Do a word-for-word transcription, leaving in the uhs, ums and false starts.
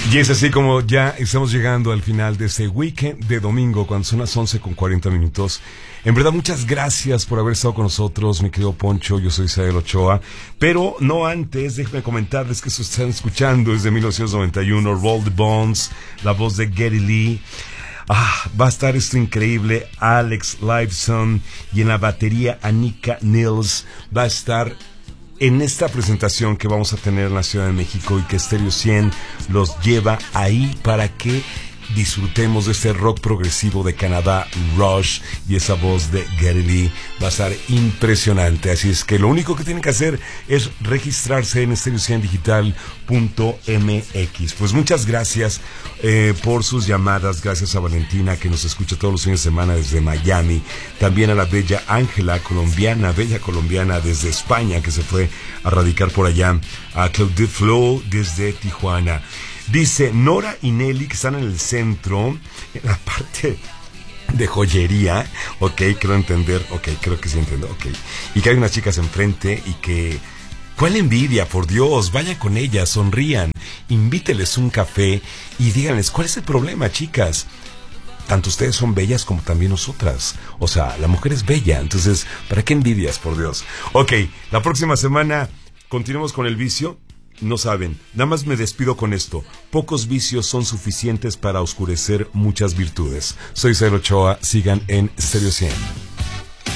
Y es así como ya estamos llegando al final de este weekend de domingo, cuando son las once con cuarenta minutos. En verdad, muchas gracias por haber estado con nosotros, mi querido Poncho. Yo soy Isael Ochoa. Pero no antes, déjenme comentarles que se están escuchando desde mil novecientos noventa y uno, Roll the Bones, la voz de Geddy Lee. Ah, va a estar esto increíble. Alex Lifeson y en la batería Anika Nils va a estar en esta presentación que vamos a tener en la Ciudad de México y que Stereo cien los lleva ahí para que disfrutemos de este rock progresivo de Canadá, Rush, y esa voz de Geddy Lee va a estar impresionante. Así es que lo único que tienen que hacer es registrarse en stereo cien digital punto m x. Pues muchas gracias eh, por sus llamadas. Gracias a Valentina, que nos escucha todos los fines de semana desde Miami. También a la bella Ángela, colombiana, bella colombiana desde España, que se fue a radicar por allá. A Claude Flo desde Tijuana. Dice Nora y Nelly, que están en el centro, en la parte de joyería. Ok, creo entender. Ok, creo que sí entiendo. Ok. Y que hay unas chicas enfrente y que... ¿Cuál envidia? Por Dios, vayan con ellas, sonrían, invíteles un café y díganles, ¿cuál es el problema, chicas? Tanto ustedes son bellas como también nosotras. O sea, la mujer es bella, entonces, ¿para qué envidias, por Dios? Ok, la próxima semana continuemos con el vicio. No saben, nada más me despido con esto. Pocos vicios son suficientes para oscurecer muchas virtudes. Soy Isael Ochoa, sigan en Stereo cien.